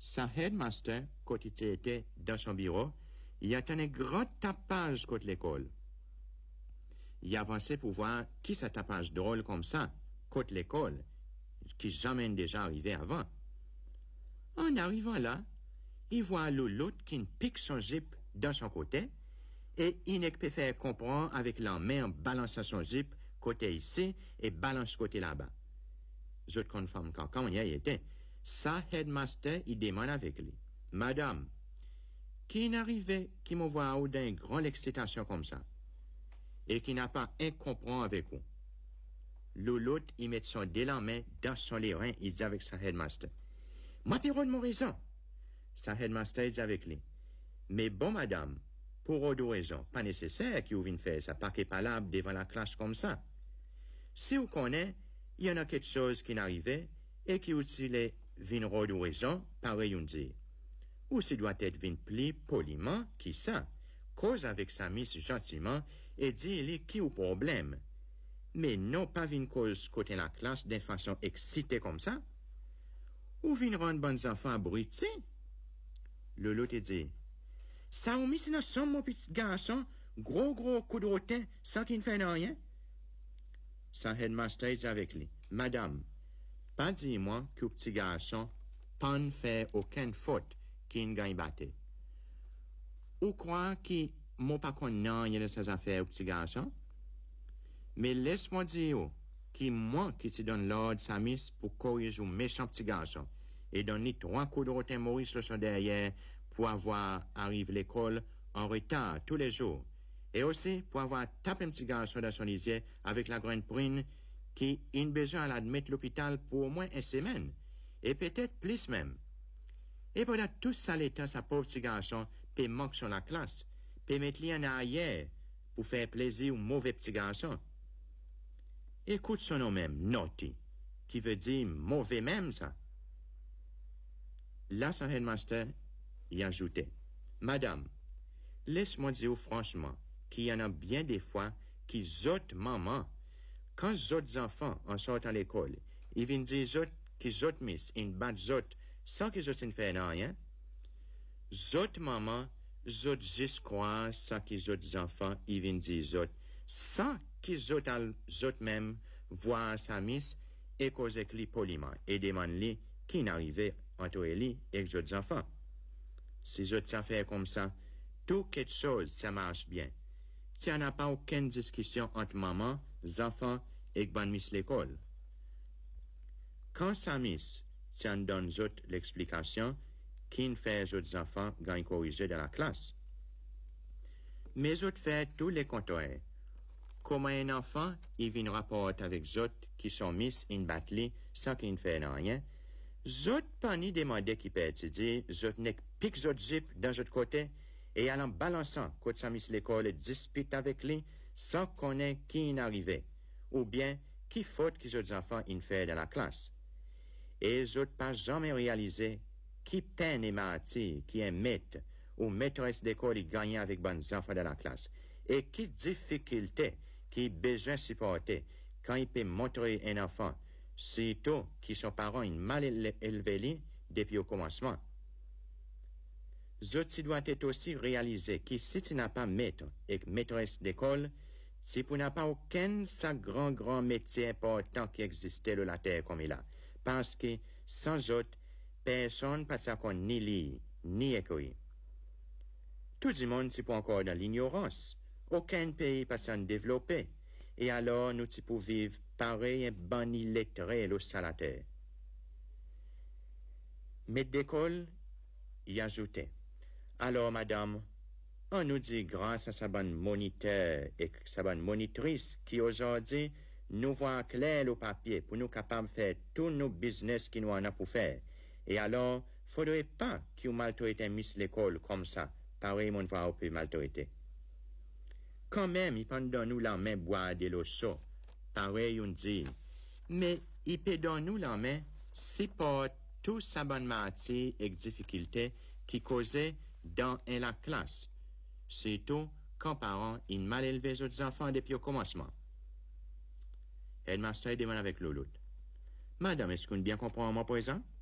Sa headmaster, quand il était dans son bureau, il a un grand tapage contre l'école. Il avançait pour voir qui ça tapage drôle comme ça, contre l'école, qui jamais déjà arrivé avant. En arrivant là, il voit l'autre qui pique son zip dans son côté, et il ne peut faire comprendre avec la main en balançant son zip côté ici et balance côté là-bas. Je te confirme quand il y était. Sa headmaster, il demande avec lui. Madame, qui n'arrivait, qui me voit ou d'une grande excitation comme ça, et qui n'a pas un comprend avec vous. L'autre, il met son dé la main dans son lérin, il dit avec sa headmaster. Moi, t'es de mon raison. Sa headmaster, il dit avec lui. Mais bon, madame, pour deux raisons, pas nécessaire qu'il vienne faire ça, pas qu'il parle devant la classe comme ça. Si vous connaissez, il y en a quelque chose qui n'arrivait, et qui utilise vin de raison, pareil on dit. Ou s'il doit être vin pli poliment, qui ça, cause avec sa miss gentiment, et dit qui au problème. Mais non pas vin cause côté la classe d'une façon excitée comme ça. Ou vin rendre bons enfants abrutis. Le lot dit, ça ou mis dans son mon petit garçon, gros coup de rotin, sans qu'il ne fait rien. Sa headmaster dit avec lui, madame, pas dis-moi que le petit garçon pas fait aucune faute qui ne gagne batté. Ou croire qu'il m'a pas connu de ses affaires au petit garçon? Mais laisse-moi dire que moi qui te donne l'ordre sa miss pour corriger un méchant petit garçon et donner 3 coups de rotin Maurice le son derrière pour avoir arrivé à l'école en retard tous les jours et aussi pour avoir tapé un petit garçon dans son lisière avec la grande prune qui a besoin à l'admettre l'hôpital pour au moins une semaine, et peut-être plus même. Et pendant tout ça, l'état, sa pauvre petit garçon, peut manquer sur la classe, peut mettre lui en arrière, pour faire plaisir au mauvais petit garçon. Écoute son nom même, naughty, qui veut dire mauvais même, ça. Là, son headmaster, y ajoutait, madame, laisse-moi dire franchement, qu'il y en a bien des fois, qui autres mamans, quand les autres enfants en sortent à l'école, ils viennent dire qu'ils autres miss, ils battent autres sans qu'ils autres ne fassent rien. Autres mamans, autres juste croient sans qu'ils autres enfants, ils viennent dire autres, sans qu'ils autres même voient sa miss et cause avec lui poliment et demandent lui qui n'arrivait entre lui et les autres enfants. Si autres affaires comme ça, tout quelque chose, ça marche bien. Il n'y a pas aucune discussion entre maman, enfants et bonne miss l'école. Quand sa miss tient donne autres l'explication, qui ne fait les autres enfants gagnent corriger de la classe. Mais autres fait tous les contraires. Comment un enfant, il vient rapporter avec autres qui sont miss in battle sans qu'il ne fait rien, autres pas ni demander qui peut étudier, autres ne piquent autres zip dans autre côté, et allant balançant quand sa miss l'école dispute avec lui sans qu'on ait qui n'arrivait, ou bien qui faute qu'ils autres enfants in fait dans la classe. Et les autres pas jamais réalisé qui peine et martyr, qui est maître ou maîtresse d'école y gagnent avec bons enfants dans la classe, et qui difficulté qui besoin supporter quand il peut montrer un enfant, surtout qui son parent une mal élevé depuis au commencement. Zot doit être aussi réalisé que si tu n'as pas maître et maîtresse d'école, si tu n'as pas aucun sa grand métier important qui existait de la terre comme il a. Parce que sans autres, personne ne peut ni lire, ni écrire. Tout le monde c'est pas encore dans l'ignorance. Aucun pays peut s'en développer. Et alors, nous pouvons vivre pareil et ban illettré sur la terre. Maître d'école, y ajoutait. Alors, madame, on nous dit grâce à sa bonne moniteur et sa bonne monitrice qui aujourd'hui nous voit clair au papier pour nous capables de faire tous nos business qui nous en a pour faire. Et alors, faudrait pas qu'il maltraite miss l'école comme ça. Pareil, mon voix au peu maltraité. Quand même, il peut donner nous la main boire de l'eau chaude. Pareil, on dit. Mais il peut donner nous la main si pour toute sa bonne matière et difficulté qui causait dans la classe. Surtout quand parents ils mal élevé les autres enfants depuis au commencement. Headmaster demande avec l'autre. Madame, est-ce qu'on bien comprend mon présent?